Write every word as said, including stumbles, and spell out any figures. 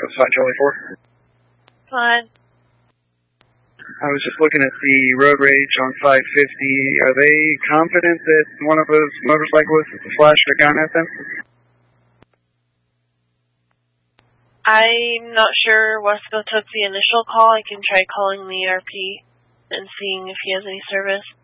That's fine, Charlie four. Fine. I was just looking at the road rage on five fifty. Are they confident that one of those motorcyclists flashed a gun at them? I'm not sure Wesco took the initial call. I can try calling the E R P and seeing if he has any service.